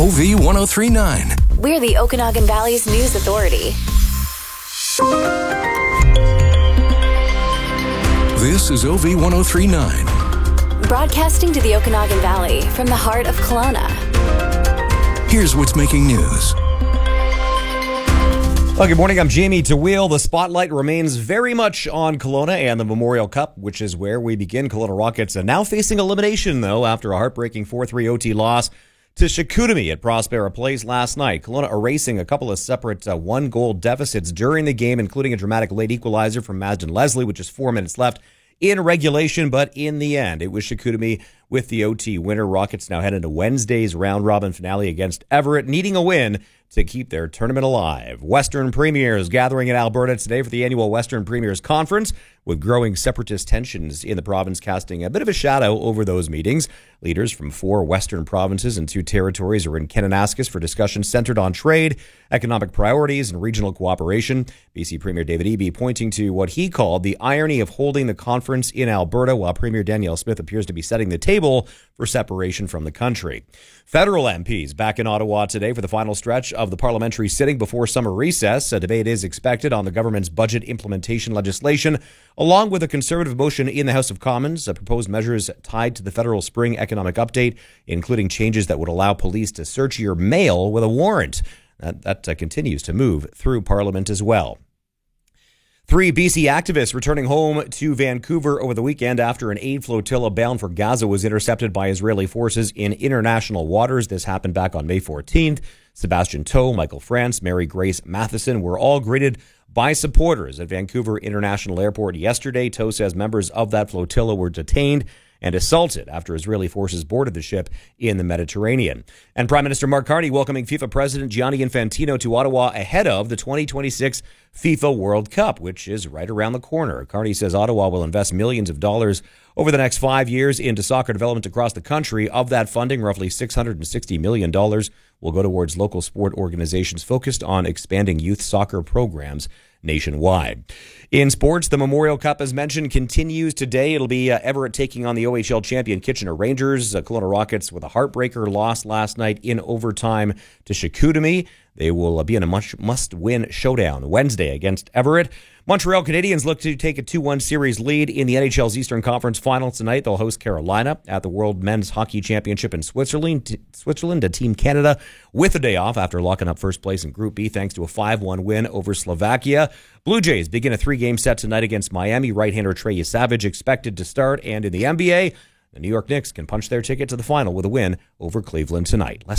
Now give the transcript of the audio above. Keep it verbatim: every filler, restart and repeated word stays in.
O V ten thirty-nine. We're the Okanagan Valley's news authority. This is O V ten thirty-nine. Broadcasting to the Okanagan Valley from the heart of Kelowna. Here's what's making news. Well, good morning. I'm Jamie DeWheel. The spotlight remains very much on Kelowna and the Memorial Cup, which is where we begin. Kelowna Rockets are now facing elimination, though, after a heartbreaking four three O T loss to Chicoutimi at Prospera Place last night. Kelowna erasing a couple of separate uh, one-goal deficits during the game, including a dramatic late equalizer from Madden Leslie, with just four minutes left in regulation. But in the end, it was Chicoutimi with the O T winner. Rockets now head into Wednesday's round-robin finale against Everett, needing a win to keep their tournament alive. Western Premiers gathering in Alberta today for the annual Western Premiers Conference, with growing separatist tensions in the province casting a bit of a shadow over those meetings. Leaders from four Western provinces and two territories are in Kananaskis for discussions centered on trade, economic priorities, and regional cooperation. B C Premier David Eby pointing to what he called the irony of holding the conference in Alberta, while Premier Danielle Smith appears to be setting the table for separation from the country. Federal M Ps back in Ottawa today for the final stretch of the parliamentary sitting before summer recess. A debate is expected on the government's budget implementation legislation, along with a Conservative motion in the House of Commons, uh, proposed measures tied to the federal spring economic update, including changes that would allow police to search your mail with a warrant. That, that uh, continues to move through Parliament as well. Three B C activists returning home to Vancouver over the weekend after an aid flotilla bound for Gaza was intercepted by Israeli forces in international waters. This happened back on May fourteenth. Sebastian Toe, Michael France, Mary Grace Matheson were all greeted by supporters at Vancouver International Airport yesterday. Toe says members of that flotilla were detained and assaulted after Israeli forces boarded the ship in the Mediterranean. And Prime Minister Mark Carney welcoming FIFA President Gianni Infantino to Ottawa ahead of the twenty twenty-six FIFA World Cup, which is right around the corner. Carney says Ottawa will invest millions of dollars over the next five years into soccer development across the country. Of that funding, roughly six hundred sixty million dollars will go towards local sport organizations focused on expanding youth soccer programs nationwide. In sports, the Memorial Cup, as mentioned, continues today. It'll be uh, Everett taking on the O H L champion Kitchener Rangers. Uh, Kelowna Rockets with a heartbreaker loss last night in overtime to Chicoutimi. They will uh, be in a much must-win showdown Wednesday against Everett. Montreal Canadiens look to take a two one series lead in the N H L's Eastern Conference Finals tonight. They'll host Carolina at the World Men's Hockey Championship in Switzerland. T- Switzerland to Team Canada with a day off after locking up first place in Group B thanks to a five one win over Slovakia. Blue Jays begin a three-game set tonight against Miami. Right-hander Trey Yesavage expected to start. And in the N B A, the New York Knicks can punch their ticket to the final with a win over Cleveland tonight. Less